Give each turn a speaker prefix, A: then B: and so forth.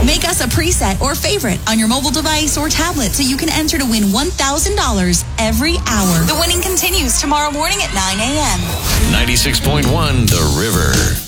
A: Make us a preset or favorite on your mobile device or tablet so you can enter to win $1,000 every hour. The winning continues tomorrow morning at 9 a.m.
B: 96.1 The River.